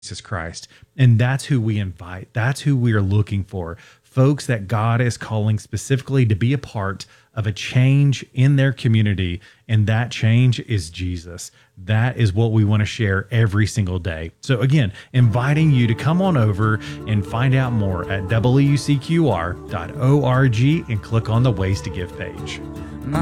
Jesus Christ. And that's who we invite. That's who we are looking for. Folks that God is calling specifically to be a part of a change in their community. And that change is Jesus. That is what we want to share every single day. So again, inviting you to come on over and find out more at wcqr.org and click on the Ways to Give page.